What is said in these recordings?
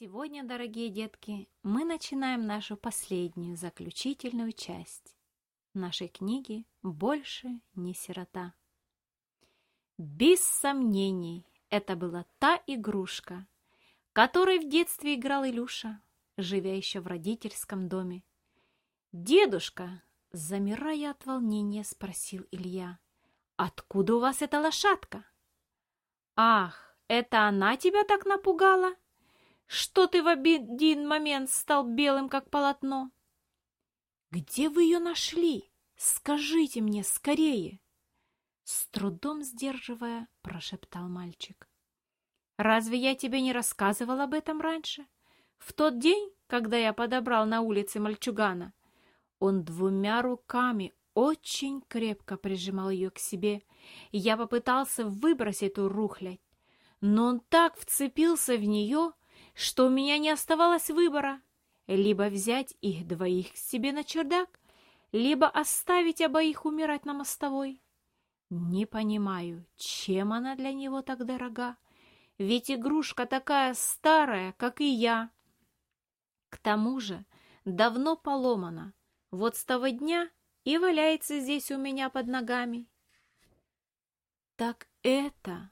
Сегодня, дорогие детки, мы начинаем нашу последнюю, заключительную часть нашей книги «Больше не сирота». Без сомнений, это была та игрушка, которой в детстве играл Илюша, живя еще в родительском доме. «Дедушка!» — замирая от волнения, спросил Илья. «Откуда у вас эта лошадка?» «Ах, это она тебя так напугала? Что ты в один момент стал белым, как полотно?» «Где вы ее нашли? Скажите мне скорее!» С трудом сдерживая, прошептал мальчик. «Разве я тебе не рассказывал об этом раньше? В тот день, когда я подобрал на улице мальчугана, он двумя руками очень крепко прижимал ее к себе, и я попытался выбросить эту рухлядь, но он так вцепился в нее, что у меня не оставалось выбора: либо взять их двоих к себе на чердак, либо оставить обоих умирать на мостовой. Не понимаю, чем она для него так дорога, ведь игрушка такая старая, как и я. К тому же давно поломана, вот с того дня и валяется здесь у меня под ногами». «Так это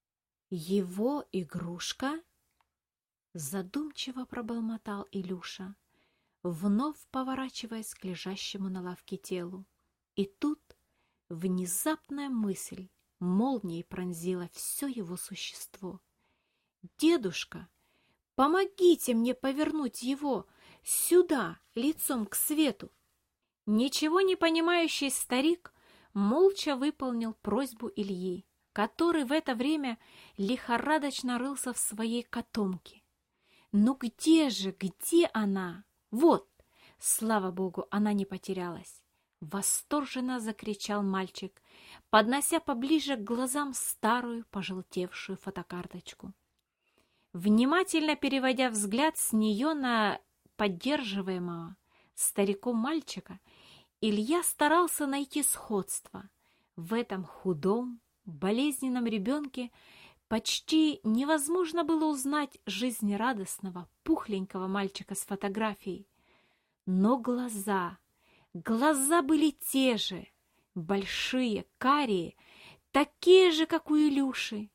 его игрушка?» Задумчиво пробормотал Илюша, вновь поворачиваясь к лежащему на лавке телу. И тут внезапная мысль молнией пронзила все его существо. «Дедушка, помогите мне повернуть его сюда, лицом к свету!» Ничего не понимающий старик молча выполнил просьбу Ильи, который в это время лихорадочно рылся в своей котомке. «Ну где же, где она? Вот!» Слава богу, она не потерялась. Восторженно закричал мальчик, поднося поближе к глазам старую пожелтевшую фотокарточку. Внимательно переводя взгляд с нее на поддерживаемого стариком мальчика, Илья старался найти сходство. В этом худом, болезненном ребенке почти невозможно было узнать жизнерадостного, пухленького мальчика с фотографией. Но глаза были те же, большие, карие, такие же, как у Илюши.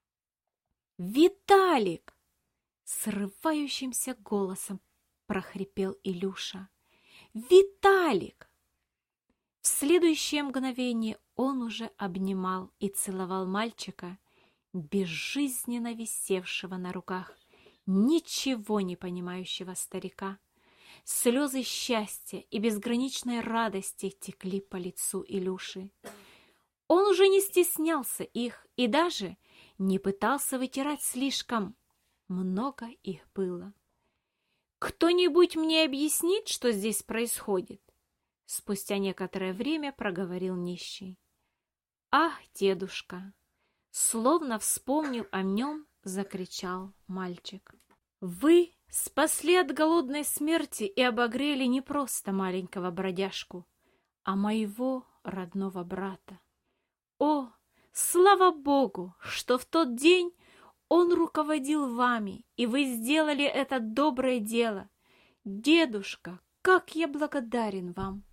«Виталик!» — срывающимся голосом прохрипел Илюша. «Виталик!» В следующее мгновение он уже обнимал и целовал мальчика, безжизненно висевшего на руках ничего не понимающего старика. Слезы счастья и безграничной радости текли по лицу Илюши. Он уже не стеснялся их и даже не пытался вытирать, слишком много их было. «Кто-нибудь мне объяснит, что здесь происходит?» Спустя некоторое время проговорил нищий. «Ах, дедушка!» Словно вспомнив о нем, закричал мальчик. «Вы спасли от голодной смерти и обогрели не просто маленького бродяжку, а моего родного брата. О, слава Богу, что в тот день он руководил вами, и вы сделали это доброе дело. Дедушка, как я благодарен вам!»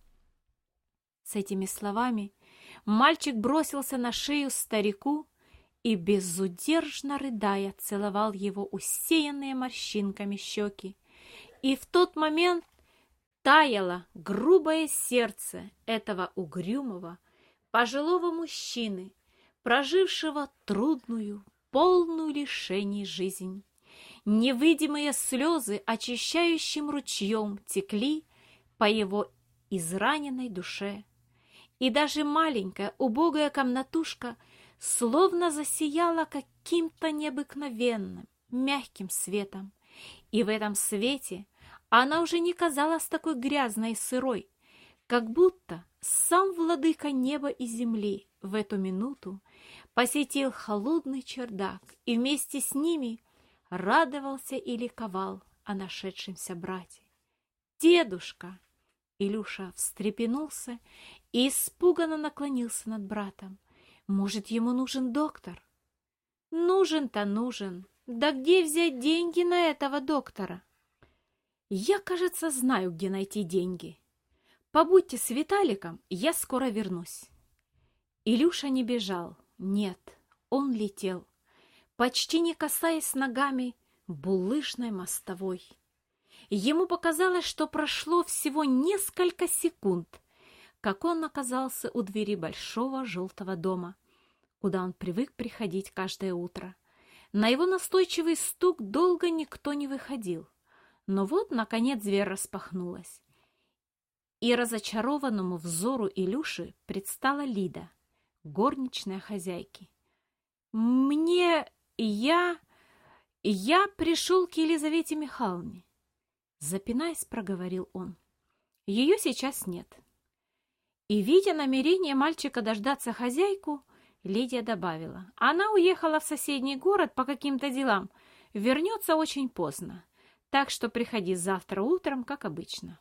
С этими словами мальчик бросился на шею старику и, безудержно рыдая, целовал его усеянные морщинками щеки. И в тот момент таяло грубое сердце этого угрюмого, пожилого мужчины, прожившего трудную, полную лишений жизнь. Невидимые слезы очищающим ручьем текли по его израненной душе. И даже маленькая убогая комнатушка словно засияла каким-то необыкновенным, мягким светом. И в этом свете она уже не казалась такой грязной и сырой, как будто сам владыка неба и земли в эту минуту посетил холодный чердак и вместе с ними радовался и ликовал о нашедшемся брате. «Дедушка!» Илюша встрепенулся и испуганно наклонился над братом. «Может, ему нужен доктор?» «Нужен-то нужен, Да где взять деньги на этого доктора? Я, кажется, знаю, где найти деньги. Побудьте с Виталиком, я скоро вернусь. Илюша не бежал, нет, он летел, почти не касаясь ногами булыжной мостовой. Ему показалось, что прошло всего несколько секунд, как он оказался у двери большого желтого дома, куда он привык приходить каждое утро. На его настойчивый стук долго никто не выходил, но вот, наконец, дверь распахнулась, и разочарованному взору Илюши предстала Лида, горничная хозяйки. Я пришел к Елизавете Михайловне», — запинаясь, проговорил он. «Ее сейчас нет». И, видя намерение мальчика дождаться хозяйку, Лидия добавила: «Она уехала в соседний город по каким-то делам, вернется очень поздно, так что приходи завтра утром, как обычно».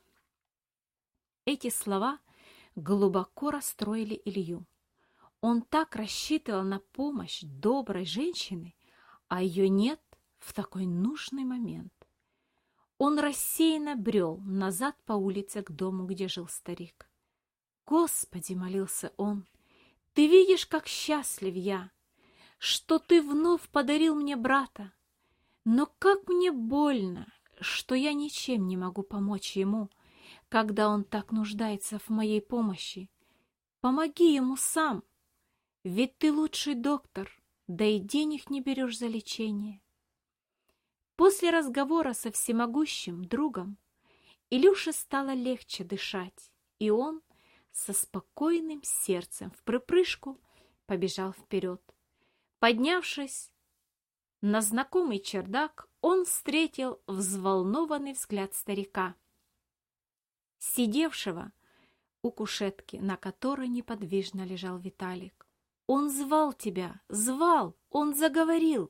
Эти слова глубоко расстроили Илью. Он так рассчитывал на помощь доброй женщины, а ее нет в такой нужный момент. Он рассеянно брел назад по улице к дому, где жил старик. «Господи!» — молился он, — «ты видишь, как счастлив я, что ты вновь подарил мне брата, но как мне больно, что я ничем не могу помочь ему, когда он так нуждается в моей помощи. Помоги ему сам, ведь ты лучший доктор, да и денег не берешь за лечение». После разговора со всемогущим другом Илюше стало легче дышать, и он со спокойным сердцем вприпрыжку побежал вперед. Поднявшись на знакомый чердак, он встретил взволнованный взгляд старика, сидевшего у кушетки, на которой неподвижно лежал Виталик. «Он звал тебя, звал, он заговорил!»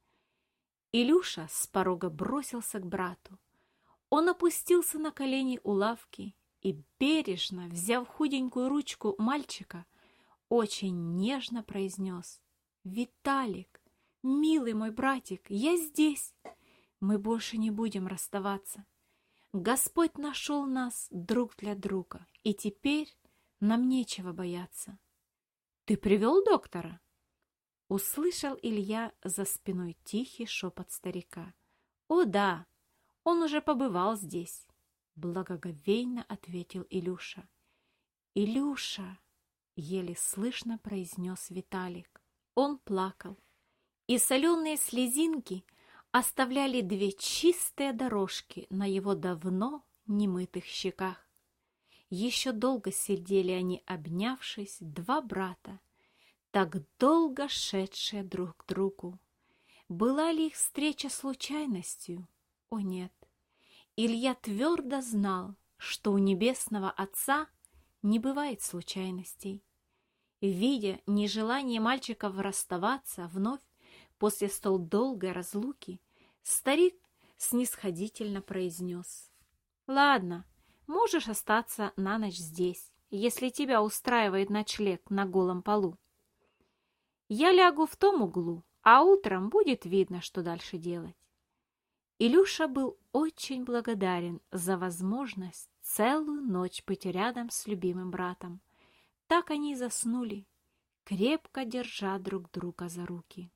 Илюша с порога бросился к брату. Он опустился на колени у лавки и, бережно взяв худенькую ручку мальчика, очень нежно произнес: «Виталик, милый мой братик, я здесь. Мы больше не будем расставаться. Господь нашел нас друг для друга, и теперь нам нечего бояться». «Ты привел доктора?» Услышал Илья за спиной тихий шепот старика. «О да, он уже побывал здесь», — благоговейно ответил Илюша. «Илюша!» — еле слышно произнес Виталик. Он плакал, и соленые слезинки оставляли две чистые дорожки на его давно немытых щеках. Еще долго сидели они, обнявшись, два брата, так долго шедшие друг к другу. Была ли их встреча случайностью? О нет! Илья твердо знал, что у Небесного Отца не бывает случайностей. Видя нежелание мальчиков расставаться вновь после столь долгой разлуки, старик снисходительно произнес: «Ладно, можешь остаться на ночь здесь, если тебя устраивает ночлег на голом полу. Я лягу в том углу, а утром будет видно, что дальше делать». Илюша был очень благодарен за возможность целую ночь быть рядом с любимым братом. Так они и заснули, крепко держа друг друга за руки.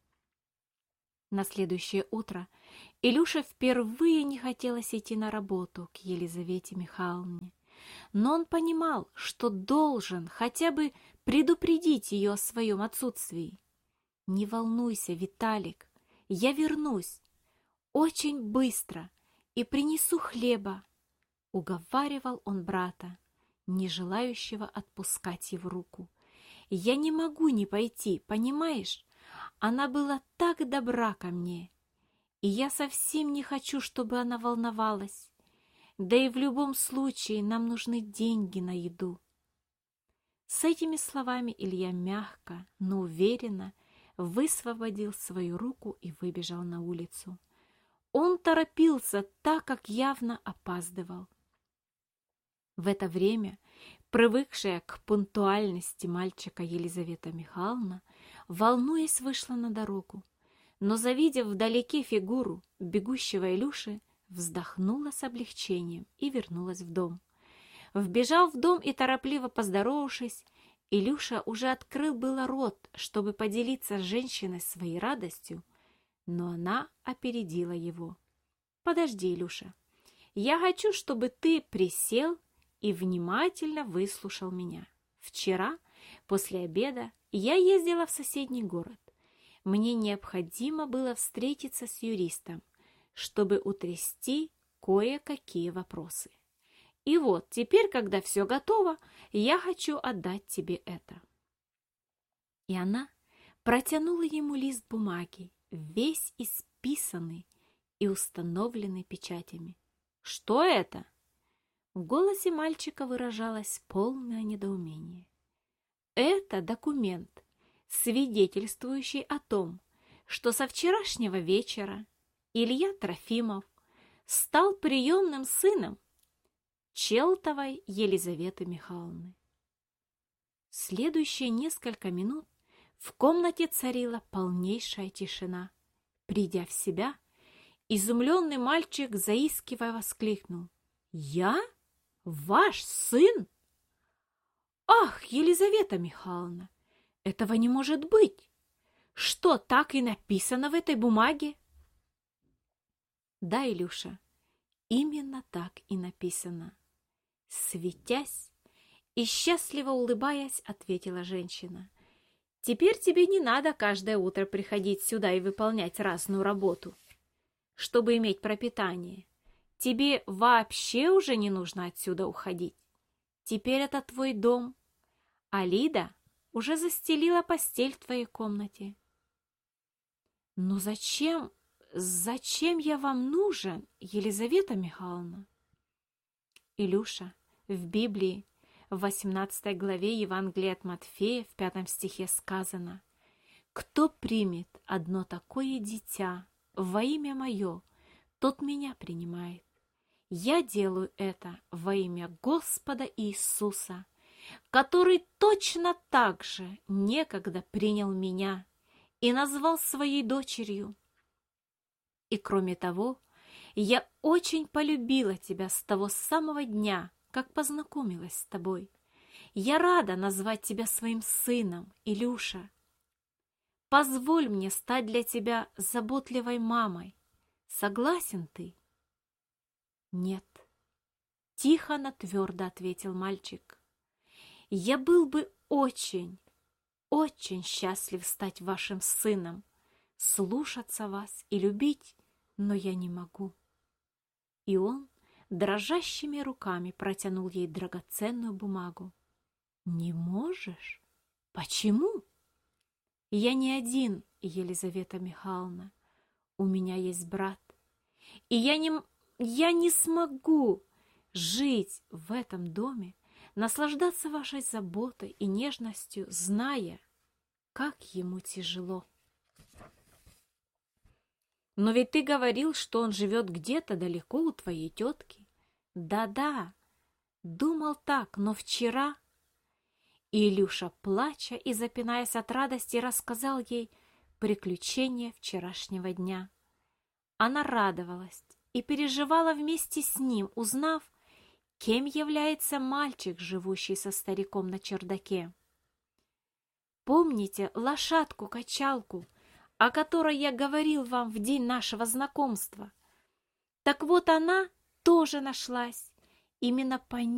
На следующее утро Илюше впервые не хотелось идти на работу к Елизавете Михайловне, но он понимал, что должен хотя бы предупредить ее о своем отсутствии. «Не волнуйся, Виталик, я вернусь очень быстро и принесу хлеба», — уговаривал он брата, не желающего отпускать его руку. «Я не могу не пойти, понимаешь? Она была так добра ко мне, и я совсем не хочу, чтобы она волновалась. Да и в любом случае нам нужны деньги на еду». С этими словами Илья мягко, но уверенно высвободил свою руку и выбежал на улицу. Он торопился, так как явно опаздывал. В это время привыкшая к пунктуальности мальчика Елизавета Михайловна, волнуясь, вышла на дорогу. но, завидев вдалеке фигуру бегущего Илюши, вздохнула с облегчением и вернулась в дом. Вбежав в дом и торопливо поздоровавшись, Илюша уже открыл было рот, чтобы поделиться с женщиной своей радостью, но она опередила его. «Подожди, Илюша, я хочу, чтобы ты присел и внимательно выслушал меня. Вчера, после обеда, я ездила в соседний город. Мне необходимо было встретиться с юристом, чтобы утрясти кое-какие вопросы. И вот, теперь, когда все готово, я хочу отдать тебе это». И она протянула ему лист бумаги, весь исписанный и установленный печатями. «Что это?» В голосе мальчика выражалось полное недоумение. «Это документ, свидетельствующий о том, что со вчерашнего вечера Илья Трофимов стал приемным сыном Челтовой Елизаветы Михайловны». Следующие несколько минут в комнате царила полнейшая тишина. Придя в себя, изумленный мальчик, заискивая, воскликнул: «Я? Ваш сын? Ах, Елизавета Михайловна, этого не может быть! Что, так и написано в этой бумаге?» «Да, Илюша, именно так и написано», — светясь и счастливо улыбаясь, ответила женщина. «Теперь тебе не надо каждое утро приходить сюда и выполнять разную работу, чтобы иметь пропитание. Тебе вообще уже не нужно отсюда уходить. Теперь это твой дом, а Лида уже застелила постель в твоей комнате». «Но зачем я вам нужен, Елизавета Михайловна?» «Илюша, в Библии, в 18 главе Евангелия от Матфея, в 5 стихе сказано: «Кто примет одно такое дитя во имя мое, тот меня принимает. Я делаю это во имя Господа Иисуса, который точно так же некогда принял меня и назвал своей дочерью. И кроме того, я очень полюбила тебя с того самого дня, как познакомилась с тобой. Я рада назвать тебя своим сыном, Илюша. Позволь мне стать для тебя заботливой мамой. Согласен ты?» «Нет», — тихо, но твердо ответил мальчик. «Я был бы очень счастлив стать вашим сыном, слушаться вас и любить, но я не могу». И он дрожащими руками протянул ей драгоценную бумагу. «Не можешь? Почему?» «Я не один, Елизавета Михайловна. У меня есть брат, и я не смогу жить в этом доме, наслаждаться вашей заботой и нежностью, зная, как ему тяжело». «Но ведь ты говорил, что он живет где-то далеко у твоей тетки». «Да, думал так, но вчера...» И Илюша, плача и запинаясь от радости, рассказал ей приключения вчерашнего дня. Она радовалась и переживала вместе с ним, узнав, кем является мальчик, живущий со стариком на чердаке. «Помните лошадку-качалку, о которой я говорил вам в день нашего знакомства? Так вот, она тоже нашлась. Именно по ней